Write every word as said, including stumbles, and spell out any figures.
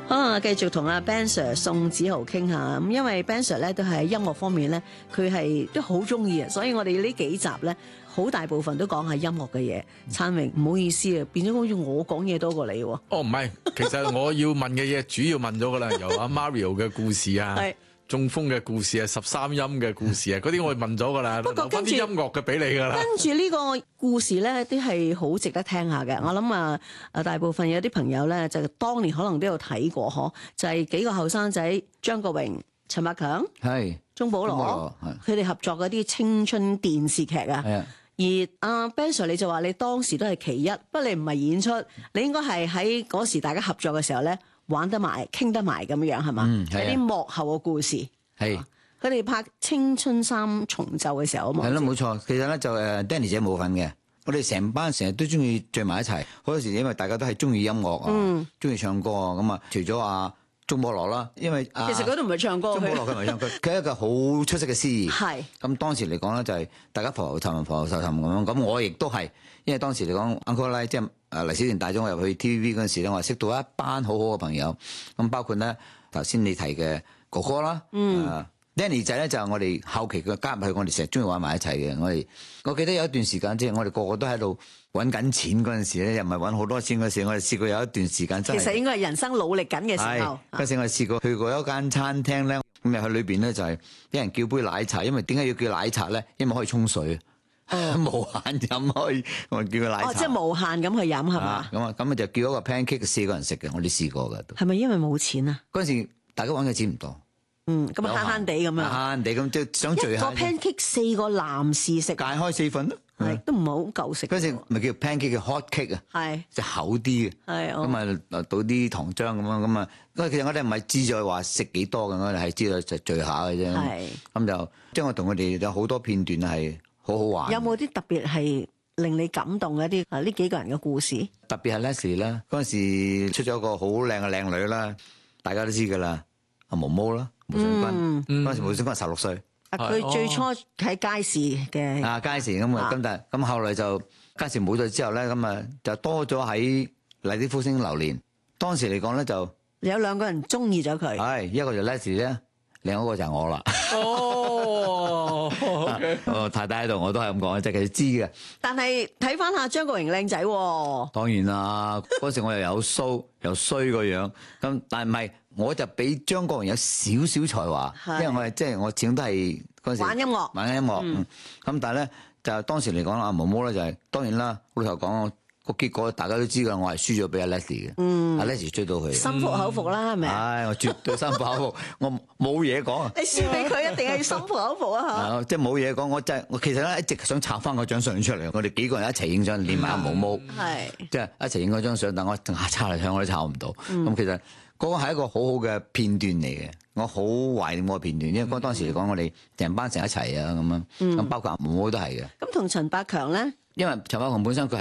啊，繼續同阿 Ben Sir 宋子豪傾下咁，因為 Ben Sir 咧都係喺音樂方面咧，佢係都好中意啊，所以我哋呢幾集咧好大部分都講係音樂嘅嘢。燦榮唔好意思啊，變咗好似我講嘢多過你喎。 哦，唔係，其實我要問嘅嘢主要問咗噶啦，由阿 Mario 嘅故事啊。中風嘅故事啊，十三音嘅故事啊，嗰啲我問咗噶啦，留翻啲音樂嘅俾你噶啦。 跟住呢個故事咧，啲係好值得聽下嘅。我諗啊，啊大部分有啲朋友咧，就當年可能都有睇過嗬，就係、是、幾個後生仔，張國榮、陳百強、係鐘保羅，佢哋合作嗰啲青春電視劇啊。而阿 Ben Sir 你就話你當時都係其一，不過你唔係演出，你應該係喺嗰時大家合作嘅時候咧。玩得埋，傾得埋咁樣係嘛？嗯，有啲幕後嘅故事。係佢哋拍《青春三重奏》嘅時候啊嘛。係咯，冇錯。其實咧就誒 Danny 姐冇份嘅。我哋成班成日都中意聚埋一齊。好多時因為大家都係中意音樂啊，中意唱歌啊。咁啊，除咗阿鐘保羅啦，因為其實佢都唔係唱歌。鐘保羅佢唔係唱歌，佢係一個好出色嘅司儀。係。咁當時嚟講咧，就係大家浮浮沉沉、浮浮沉沉咁樣。咁我亦都係，因為當時嚟講 Uncle Ly 即係。誒黎小田帶咗我入去 T V B 嗰陣時咧，我係識到一班好好嘅朋友，咁包括咧頭先你提嘅哥哥啦，嗯、uh, ，Danny 仔咧就係我哋後期嘅加入去，我哋成日中意玩埋一齊嘅。我哋我記得有一段時間，即係我哋個個都喺度揾緊錢嗰陣時咧，又唔係揾好多錢嗰時，我哋試過有一段時間真係其實應該係人生努力緊嘅時候。嗰時我哋試過去過一間餐廳咧，咁入去裏邊咧就係俾人叫杯奶茶，因為點解要叫奶茶咧？因為可以沖水。哦、無限飲可以，我叫佢奶茶。哦，即係無限咁去飲係嘛？咁啊，咁啊就叫一個 pancake 四個人食嘅，我哋試過㗎都。係咪因為冇錢啊？嗰陣時大家揾嘅錢唔多。嗯，咁啊慳慳地咁樣。慳慳地咁即係想聚下。一個 pancake 四個男士食。解開四份咯。係都唔係好夠食。嗰陣時咪叫 pancake 叫 hot cake 啊。係。即係厚啲嘅。係。咁啊倒啲糖漿咁樣咁啊，因為其實我哋唔係志在話食幾多嘅，我哋係知道就聚下嘅啫。係。咁就即係我同佢哋有好多片段係。好好玩。有冇啲特別係令你感動嘅一啲啊？呢幾個人嘅故事，特別係 Leslie 啦，嗰陣時出咗個好靚嘅靚女啦，大家都知㗎啦，阿毛毛啦，毛舜筠，嗰陣時毛舜筠十六歲。啊，佢最初喺街市嘅。啊，街市咁啊，咁但係咁後來就街市冇咗之後咧，咁啊就多咗喺麗的呼聲流連。當時嚟講咧就有兩個人中意咗佢。係一個就 Leslie 咧，另一個就係我啦。哦，OK，哦，太太喺度，我都係咁講，即係佢知嘅。但係睇翻下張國榮靚仔喎。當然啦，嗰時我又有鬚又衰個樣，咁但係唔係，我就比張國榮有少少才華，因為我係即係我始終都係嗰陣時玩音樂，玩音樂。嗯，咁但係咧就當時嚟講阿毛毛咧就係當然啦，老實講。個結果大家都知㗎，我係輸咗俾阿 Leslie 嘅。嗯，阿 Leslie 追到佢，心服口服啦，係咪？唉，我絕對心服口服，我冇嘢講啊！你輸俾佢一定係心服口服啊！嚇，即係冇嘢講，我真係我其實咧一直想拆翻嗰張相出嚟，我哋幾個人一齊影相，連埋阿毛毛，係即係一齊影嗰張相，但我拆嚟唱我都拆唔到。咁其實嗰個係一個好好嘅片段嚟嘅，我好懷念嗰個片段，因為嗰當時嚟講，我哋成班成一齊啊咁樣，咁包括阿毛毛都係嘅。咁同陳百強咧，因為陳百強本身佢。